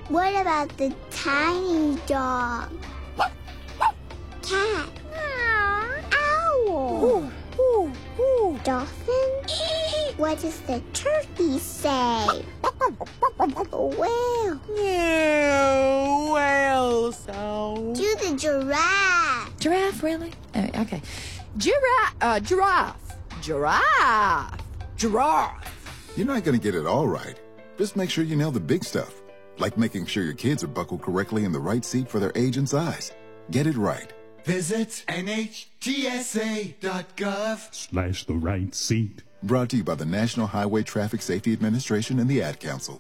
What about the tiny dog? Cat. Owl. Dolphin. What does the turkey say? Whale. Yeah, whale sound. Do the giraffe. Giraffe, really? Okay. Giraffe. You're not going to get it all right. Just make sure you nail the big stuff, like making sure your kids are buckled correctly in the right seat for their age and size. Get it right. Visit NHTSA.gov/the right seat. Brought to you by the National Highway Traffic Safety Administration and the Ad Council.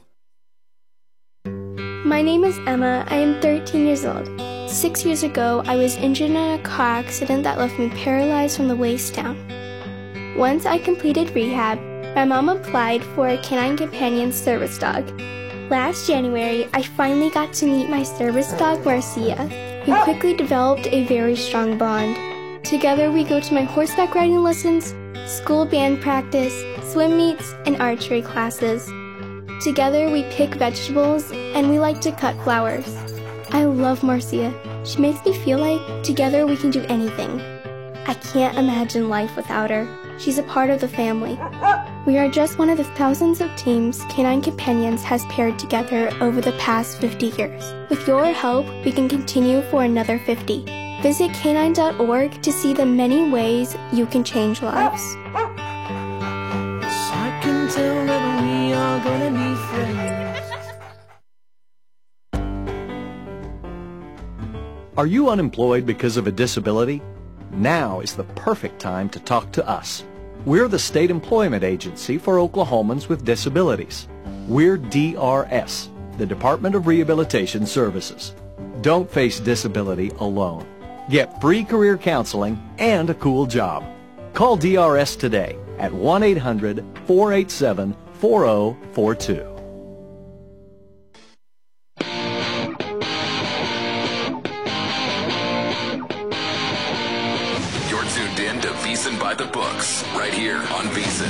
My name is Emma. I am 13 years old. 6 years ago, I was injured in a car accident that left me paralyzed from the waist down. Once I completed rehab, my mom applied for a Canine Companion service dog. Last January, I finally got to meet my service dog, Marcia. We quickly developed a very strong bond. Together, we go to my horseback riding lessons, school band practice, swim meets, and archery classes. Together, we pick vegetables, and we like to cut flowers. I love Marcia. She makes me feel like together we can do anything. I can't imagine life without her. She's a part of the family. We are just one of the thousands of teams Canine Companions has paired together over the past 50 years. With your help, we can continue for another 50. Visit canine.org to see the many ways you can change lives. I can tell that we are gonna be friends. Are you unemployed because of a disability? Now is the perfect time to talk to us. We're the state employment agency for Oklahomans with disabilities. We're DRS, the Department of Rehabilitation Services. Don't face disability alone. Get free career counseling and a cool job. Call DRS today at 1-800-487-4042. VEASAN by the Books, right here on VEASAN.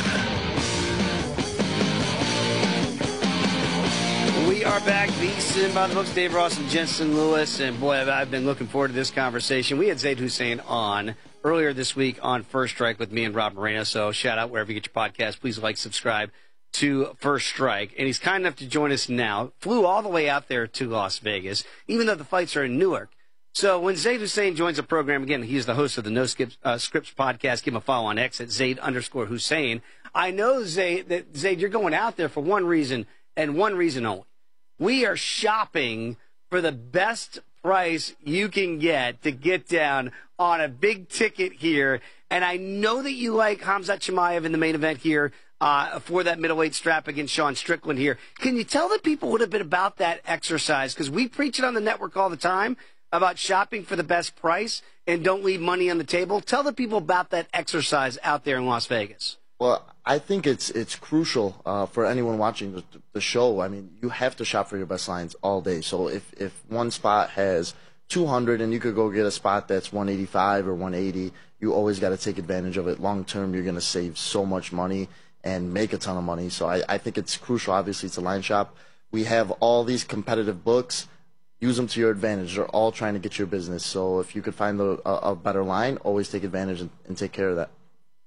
We are back, VEASAN by the Books. Dave Ross and Jensen Lewis, and boy, I've been looking forward to this conversation. We had Zaid Hussein on earlier this week on First Strike with me and Rob Moreno, so shout out wherever you get your podcast. Please like, subscribe to First Strike. And he's kind enough to join us now. Flew all the way out there to Las Vegas, even though the fights are in Newark. So when Zaid Hussein joins the program, again, he's the host of the No Scripts podcast. Give him a follow on X at Zaid_Hussein. I know, Zaid, you're going out there for one reason and one reason only. We are shopping for the best price you can get to get down on a big ticket here. And I know that you like Khamzat Chimaev in the main event here for that middleweight strap against Sean Strickland here. Can you tell the people a little bit about that exercise? Because we preach it on the network all the time about shopping for the best price and don't leave money on the table. Tell the people about that exercise out there in Las Vegas. Well, I think it's crucial for anyone watching the show. I mean, you have to shop for your best lines all day. So if one spot has 200 and you could go get a spot that's 185 or 180, you always got to take advantage of it. Long term, you're going to save so much money and make a ton of money. So I think it's crucial. Obviously, it's a line shop. We have all these competitive books. Use them to your advantage. They're all trying to get your business. So if you could find a better line, always take advantage and take care of that.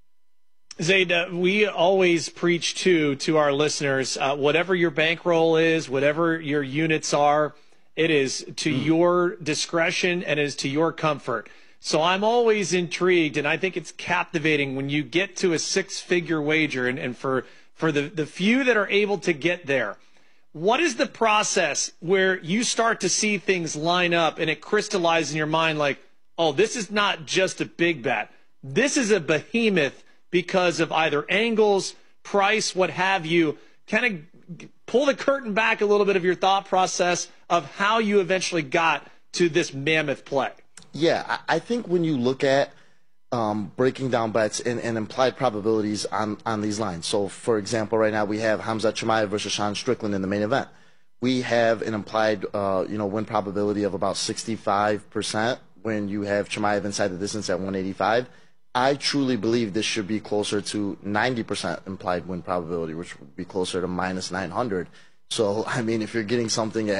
Zaid, we always preach to our listeners, whatever your bankroll is, whatever your units are, it is to your discretion and is to your comfort. So I'm always intrigued, and I think it's captivating when you get to a six-figure wager, and for the few that are able to get there. What is the process where you start to see things line up and it crystallizes in your mind like, oh, this is not just a big bet. This is a behemoth because of either angles, price, what have you. Kind of pull the curtain back a little bit of your thought process of how you eventually got to this mammoth play. Yeah, I think when you look at breaking down bets and implied probabilities on these lines. So, for example, right now we have Khamzat Chimaev versus Sean Strickland in the main event. We have an implied win probability of about 65% when you have Chimaev inside the distance at 185. I truly believe this should be closer to 90% implied win probability, which would be closer to minus 900. So, I mean, if you're getting something